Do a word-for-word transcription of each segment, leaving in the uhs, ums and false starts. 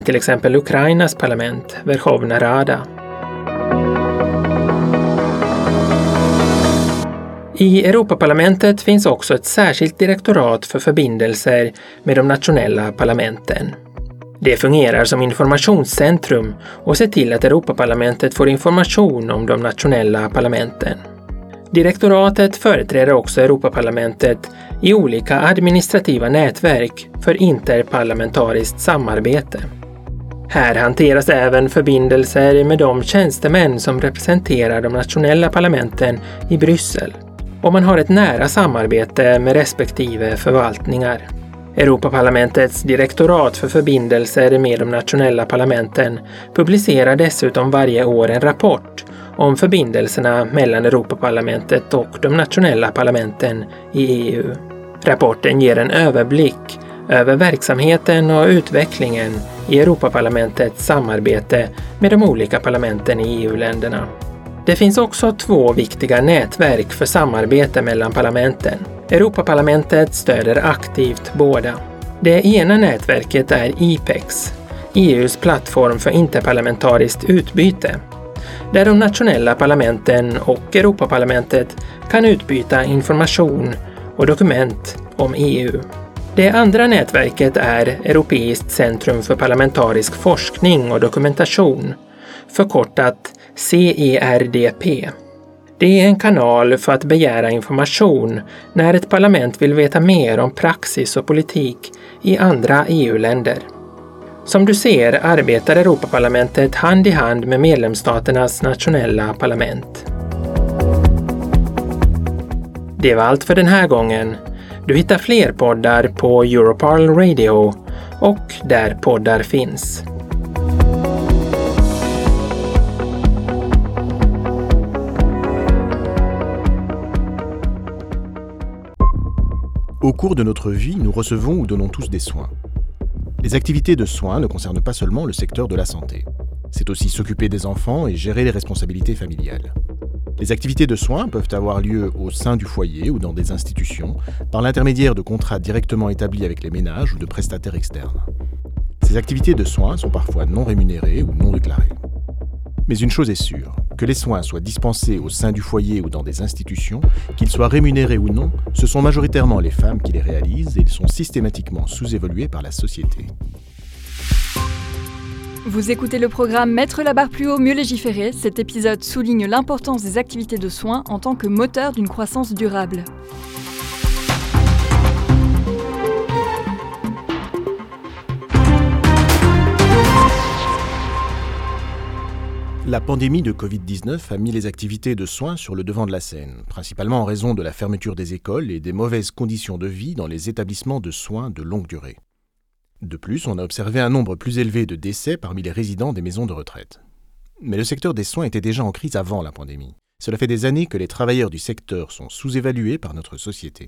till exempel Ukrainas parlament, Verkhovna Rada. I Europaparlamentet finns också ett särskilt direktorat för förbindelser med de nationella parlamenten. Det fungerar som informationscentrum och ser till att Europaparlamentet får information om de nationella parlamenten. Direktoratet företräder också Europaparlamentet i olika administrativa nätverk för interparlamentariskt samarbete. Här hanteras även förbindelser med de tjänstemän som representerar de nationella parlamenten i Bryssel. Och man har ett nära samarbete med respektive förvaltningar. Europaparlamentets direktorat för förbindelser med de nationella parlamenten publicerar dessutom varje år en rapport om förbindelserna mellan Europaparlamentet och de nationella parlamenten i E U. Rapporten ger en överblick över verksamheten och utvecklingen i Europaparlamentets samarbete med de olika parlamenten i E U-länderna. Det finns också två viktiga nätverk för samarbete mellan parlamenten. Europaparlamentet stöder aktivt båda. Det ena nätverket är I P E X, E U:s plattform för interparlamentariskt utbyte, där de nationella parlamenten och Europaparlamentet kan utbyta information och dokument om E U. Det andra nätverket är Europeiskt centrum för parlamentarisk forskning och dokumentation, förkortat C E R D P. Det är en kanal för att begära information när ett parlament vill veta mer om praxis och politik i andra E U-länder. Som du ser arbetar Europaparlamentet hand i hand med medlemsstaternas nationella parlament. Det var allt för den här gången. Du hittar fler poddar på Europarl Radio och där poddar finns. Au cours de notre vie, nous recevons ou donnons tous des soins. Les activités de soins ne concernent pas seulement le secteur de la santé. C'est aussi s'occuper des enfants et gérer les responsabilités familiales. Les activités de soins peuvent avoir lieu au sein du foyer ou dans des institutions, par l'intermédiaire de contrats directement établis avec les ménages ou de prestataires externes. Ces activités de soins sont parfois non rémunérées ou non déclarées. Mais une chose est sûre, que les soins soient dispensés au sein du foyer ou dans des institutions, qu'ils soient rémunérés ou non, ce sont majoritairement les femmes qui les réalisent et ils sont systématiquement sous-évalués par la société. Vous écoutez le programme Mettre la barre plus haut, mieux légiférer. Cet épisode souligne l'importance des activités de soins en tant que moteur d'une croissance durable. La pandémie de covid dix-neuf a mis les activités de soins sur le devant de la scène, principalement en raison de la fermeture des écoles et des mauvaises conditions de vie dans les établissements de soins de longue durée. De plus, on a observé un nombre plus élevé de décès parmi les résidents des maisons de retraite. Mais le secteur des soins était déjà en crise avant la pandémie. Cela fait des années que les travailleurs du secteur sont sous-évalués par notre société.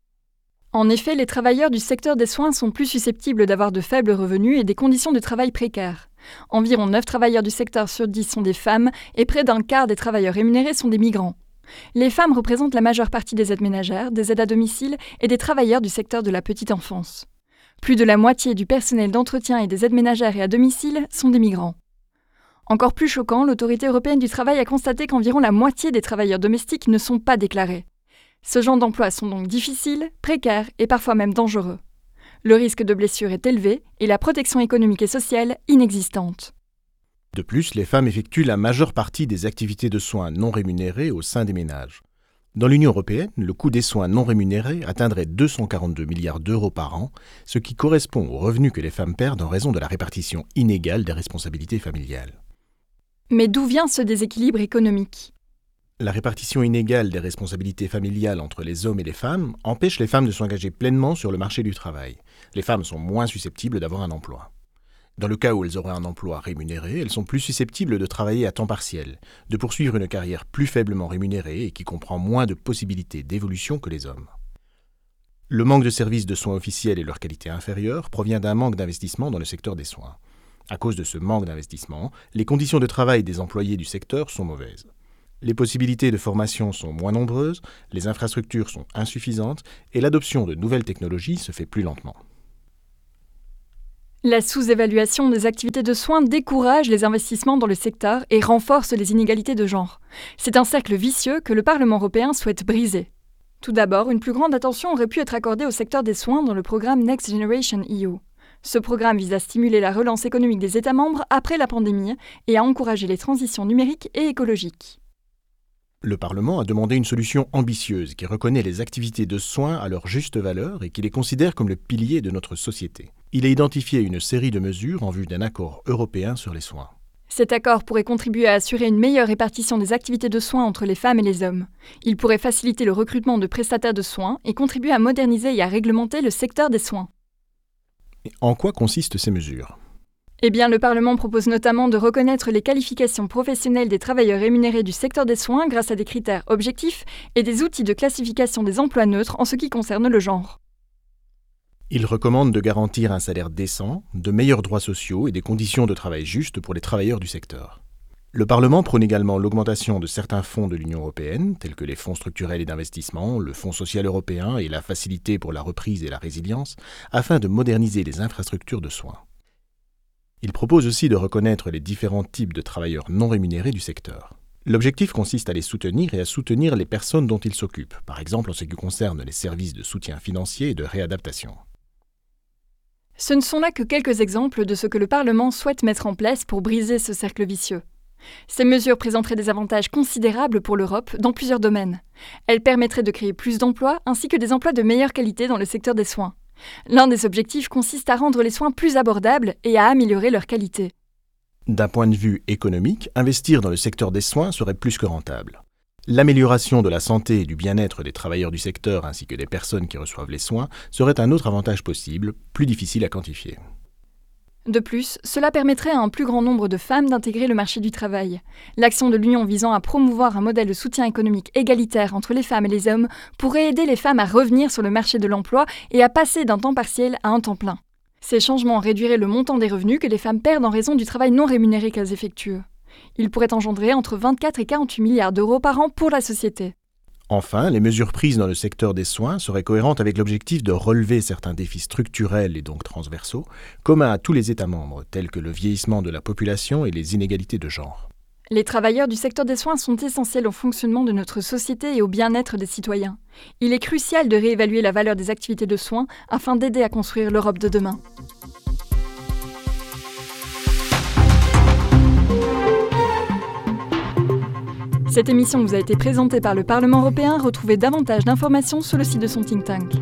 En effet, les travailleurs du secteur des soins sont plus susceptibles d'avoir de faibles revenus et des conditions de travail précaires. Environ neuf travailleurs du secteur sur dix sont des femmes et près d'un quart des travailleurs rémunérés sont des migrants. Les femmes représentent la majeure partie des aides ménagères, des aides à domicile et des travailleurs du secteur de la petite enfance. Plus de la moitié du personnel d'entretien et des aides ménagères et à domicile sont des migrants. Encore plus choquant, l'Autorité européenne du travail a constaté qu'environ la moitié des travailleurs domestiques ne sont pas déclarés. Ce genre d'emplois sont donc difficiles, précaires et parfois même dangereux. Le risque de blessure est élevé et la protection économique et sociale inexistante. De plus, les femmes effectuent la majeure partie des activités de soins non rémunérées au sein des ménages. Dans l'Union européenne, le coût des soins non rémunérés atteindrait deux cent quarante-deux milliards d'euros par an, ce qui correspond aux revenus que les femmes perdent en raison de la répartition inégale des responsabilités familiales. Mais d'où vient ce déséquilibre économique ? La répartition inégale des responsabilités familiales entre les hommes et les femmes empêche les femmes de s'engager pleinement sur le marché du travail. Les femmes sont moins susceptibles d'avoir un emploi. Dans le cas où elles auraient un emploi rémunéré, elles sont plus susceptibles de travailler à temps partiel, de poursuivre une carrière plus faiblement rémunérée et qui comprend moins de possibilités d'évolution que les hommes. Le manque de services de soins officiels et leur qualité inférieure provient d'un manque d'investissement dans le secteur des soins. À cause de ce manque d'investissement, les conditions de travail des employés du secteur sont mauvaises. Les possibilités de formation sont moins nombreuses, les infrastructures sont insuffisantes et l'adoption de nouvelles technologies se fait plus lentement. La sous-évaluation des activités de soins décourage les investissements dans le secteur et renforce les inégalités de genre. C'est un cercle vicieux que le Parlement européen souhaite briser. Tout d'abord, une plus grande attention aurait pu être accordée au secteur des soins dans le programme Next Generation E U. Ce programme vise à stimuler la relance économique des États membres après la pandémie et à encourager les transitions numériques et écologiques. Le Parlement a demandé une solution ambitieuse qui reconnaît les activités de soins à leur juste valeur et qui les considère comme le pilier de notre société. Il a identifié une série de mesures en vue d'un accord européen sur les soins. Cet accord pourrait contribuer à assurer une meilleure répartition des activités de soins entre les femmes et les hommes. Il pourrait faciliter le recrutement de prestataires de soins et contribuer à moderniser et à réglementer le secteur des soins. Et en quoi consistent ces mesures ? Eh bien, le Parlement propose notamment de reconnaître les qualifications professionnelles des travailleurs rémunérés du secteur des soins grâce à des critères objectifs et des outils de classification des emplois neutres en ce qui concerne le genre. Il recommande de garantir un salaire décent, de meilleurs droits sociaux et des conditions de travail justes pour les travailleurs du secteur. Le Parlement prône également l'augmentation de certains fonds de l'Union européenne, tels que les fonds structurels et d'investissement, le Fonds social européen et la Facilité pour la reprise et la résilience, afin de moderniser les infrastructures de soins. Il propose aussi de reconnaître les différents types de travailleurs non rémunérés du secteur. L'objectif consiste à les soutenir et à soutenir les personnes dont ils s'occupent, par exemple en ce qui concerne les services de soutien financier et de réadaptation. Ce ne sont là que quelques exemples de ce que le Parlement souhaite mettre en place pour briser ce cercle vicieux. Ces mesures présenteraient des avantages considérables pour l'Europe dans plusieurs domaines. Elles permettraient de créer plus d'emplois ainsi que des emplois de meilleure qualité dans le secteur des soins. L'un des objectifs consiste à rendre les soins plus abordables et à améliorer leur qualité. D'un point de vue économique, investir dans le secteur des soins serait plus que rentable. L'amélioration de la santé et du bien-être des travailleurs du secteur ainsi que des personnes qui reçoivent les soins serait un autre avantage possible, plus difficile à quantifier. De plus, cela permettrait à un plus grand nombre de femmes d'intégrer le marché du travail. L'action de l'Union visant à promouvoir un modèle de soutien économique égalitaire entre les femmes et les hommes pourrait aider les femmes à revenir sur le marché de l'emploi et à passer d'un temps partiel à un temps plein. Ces changements réduiraient le montant des revenus que les femmes perdent en raison du travail non rémunéré qu'elles effectuent. Ils pourraient engendrer entre vingt-quatre et quarante-huit milliards d'euros par an pour la société. Enfin, les mesures prises dans le secteur des soins seraient cohérentes avec l'objectif de relever certains défis structurels et donc transversaux, communs à tous les États membres, tels que le vieillissement de la population et les inégalités de genre. Les travailleurs du secteur des soins sont essentiels au fonctionnement de notre société et au bien-être des citoyens. Il est crucial de réévaluer la valeur des activités de soins afin d'aider à construire l'Europe de demain. Cette émission vous a été présentée par le Parlement européen. Retrouvez davantage d'informations sur le site de son think tank.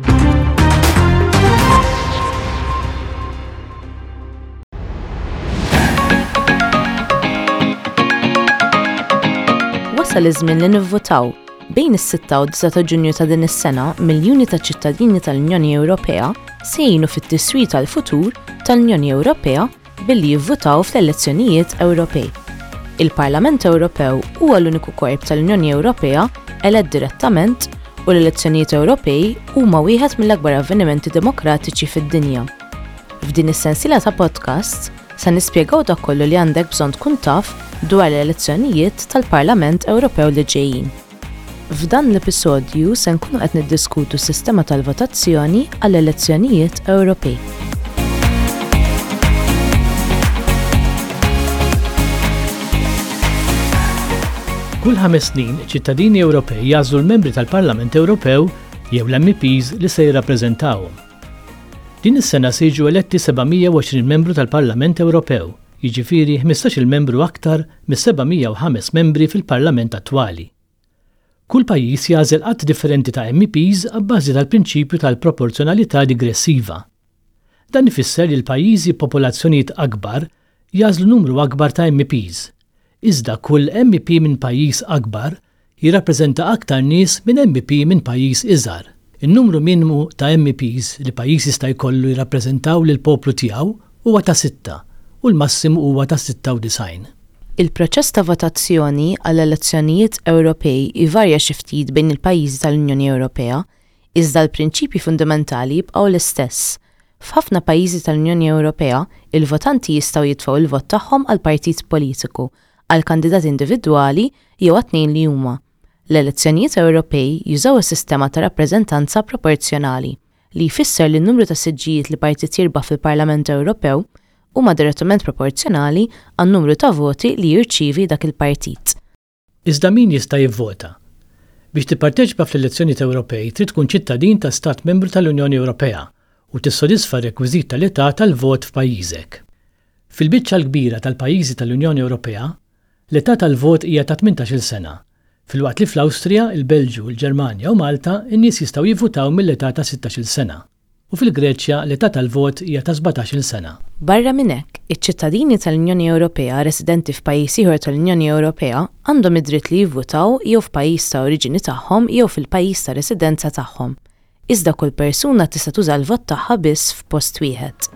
Wasal iż-żmien li nivvotaw. Bejn is-sitta u d-disa ta' Ġunju ta' din is-sena, miljuni ta' ċittadini tal-Unjoni Ewropea se jgħinu fit-tiswit tal-futur tal-Unjoni Ewropea billi jivvotaw fl-elezzjonijiet Ewropej. Il-Parlament Ewropew huwa l-uniku korp tal-Unjoni Ewropea elett direttament u l-elezzjonijiet Ewropej huma wieħed mill-akbar avvenimenti demokratiċi fid-dinja. F'din is-sensiela ta' podcast se nispjegaw dak kollu li għandek bżonn tkun taf dwar l-elezzjonijiet tal-Parlament Ewropew li ġejjin. F'dan l-episodju se nkunu qed niddiskutu s-sistema tal-votazzjoni għall-elezzjonijiet Ewropej. Kull ħames snin, ċittadini Ewropej jagħżlu l-membri tal-Parlament Ewropew jew l-M Ps li se jirrappreżentawhom. Din is-sena se jiġu eletti sebgħamija u għoxrin membru tal-Parlament Ewropew, jiġifieri ħmistax-il membru aktar mis-sebgħamija u ħames membri fil-Parlament attwali. Kull pajjiż jagħżel qatt differenti ta' M Ps abbażi tal-prinċipju tal-proporzjonalità digressiva. Dan ifisser li l-pajjiżi b'popolazzjonijiet akbar jagħżlu numru akbar ta' M Ps. Iżda kull M P minn pajjiż akbar jirrappreżenta aktar nies minn M P minn pajjiż iżgħar. In-numru minimu ta' M Ps li pajjiż jista' jkollu jirrappreżentaw lil poplu tiegħu huwa ta' sitta u l-massimu huwa ta' sitta u design. Il-proċess ta' votazzjoni għall elezzjonijiet Ewropej ivarja xi ftit bejn il-pajjiżi tal-Unjoni Ewropea, iżda l-prinċipji fundamentali jibqgħu l-istess. F'ħafna pajjiżi tal-Unjoni Ewropea, il-votanti jistgħu jitfgħu il-vot tagħhom għal partit politiku, għal kandidat individwali jew għat-tnejn li huma. L-elezzjonijiet Ewropej jużaw is-sistema ta' rappreżentanza proporzjonali. li jfisser li n-numru ta' siġġijiet li partit jirbaħ fil-Parlament Ewropew huma direttament proporzjonali għan-numru ta' voti li jirċievi dak il-partit. Iżda min jista' jivvota? Biex tipparteċipa fl-elezzjonijiet Ewropej trid tkun ċittadin ta' stat membru tal-Unjoni Ewropea u tissodisfa r-rekwiżit tal-età tal-vot f'pajjiżek. Fil-biċċa l-kbira tal-pajjiżi tal-Unjoni Ewropea, l-età tal-vot hija ta' tmintax-il sena. Fil-waqt li fl-Awstrija, il-Belġju, il-Ġermanja u Malta in-nies jistgħu jivvutaw mill-età ta' sittax-il sena. U fil-Greċja l-età tal-vot hija ta' sbatax-il sena. Barra minn hekk, iċ-ċittadini tal-Unjoni Ewropea residenti f'pajjiż ieħor tal-Unjoni Ewropea għandhom id-dritt li jivvutaw jew f'pajjiż ta' oriġini tagħhom jew fil-pajjiż ta' residenza tagħhom. Iżda kull persuna tista' tuża l-vot tagħha biss f'post wieħed.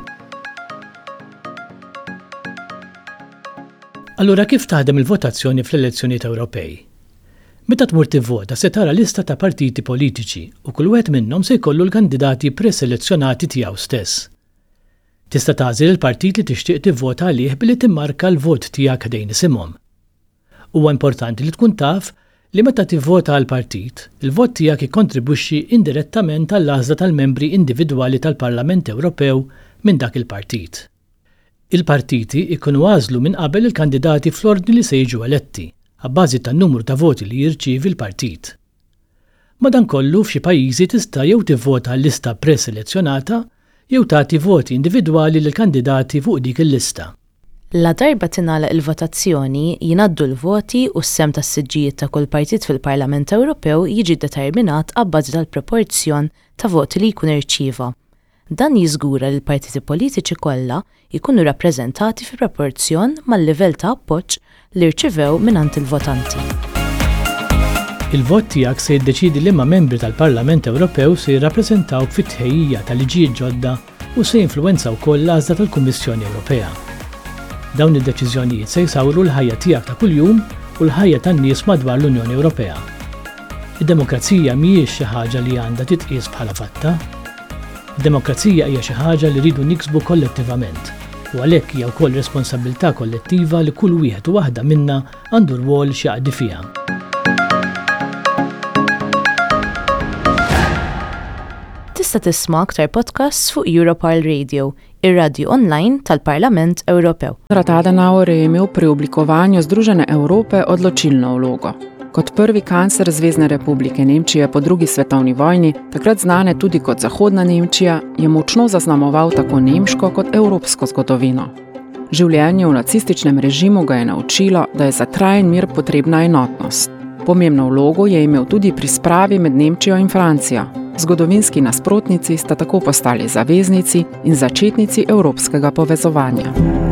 Allura kif taħdem il-votazzjoni fl-elezzjonijiet Ewropej? Meta tmur tivvota se tara lista ta' partiti politiċi u kull wieħed minnhom se jkollu l-kandidati preselezzjonati tiegħu stess. Tista' tagħżel il-partit li tixtieq tivvota għalih billi timmarka l-vot tiegħek ħdejn isimhom. Huwa importanti li tkun taf li meta tivvota għal partit, il-vot tiegħek jikkontribwixxi indirettament għall-għażla tal-membri individwali tal-Parlament Ewropew minn dak il-partit. Il-partiti ikunu għażlu minn qabel il-kandidati fl-ordni li se jiġu eletti, għabbażi tan-numru ta' voti li jirċievi l-partit. Madankollu f'xi pajjiżi tista' jew tivvota għal-lista preselezzjonata jew tagħti voti individwali lill-kandidati fuq dik il-lista. La darba tingħalaq il-votazzjoni jingħaddu l-voti u s-sem tas-siġġijiet ta' kull partit fil-Parlament Ewropew jiġi determinat għabbażi tal-proporzjon ta' voti li jkun irċieva. Dan jiżgura li l-partiti politiċi kollha jkunu rappreżentati fi proporzjon mal-livell ta' appoġġ li rċivew mingħand il-votanti. Il-vot tiegħek se jiddeċiedi liema membri tal-Parlament Ewropew se jirrappreżentawk fit-tħejjija tal-liġijiet ġodda u se jinfluwenzaw wkoll l-għażla tal-Kummissjoni Ewropea. Dawn id-deċiżjonijiet se jsawru l-ħajja tiegħek ta' kuljum u l-ħajja tan-nies madwar l-Unjoni Ewropea. Id-demokrazija mhijiex xi ħaġa li għandha titqies bħala fatta. Id-demokrazija hija xi ħaġa li rridu niksbu kollettivament u għalhekk hija wkoll responsabbiltà kollettiva li kull wieħed u waħda minnha għandu rwol x'jaqdi fiha. Tista' tisma' aktar podcasts fuq Europarl Radio, ir-radju online tal-Parlament Ewropew. Adenauer je imel pri oblikovanju Združene Evrope odločilno vlogo. Kot prvi kancler Zvezne republike Nemčije po drugi svetovni vojni, takrat znane tudi kot Zahodna Nemčija, je močno zaznamoval tako nemško kot evropsko zgodovino. Življenje v nacističnem režimu ga je naučilo, da je za trajen mir potrebna enotnost. Pomembno vlogo je imel tudi pri spravi med Nemčijo in Francijo. Zgodovinski nasprotnici sta tako postali zaveznici in začetnici evropskega povezovanja.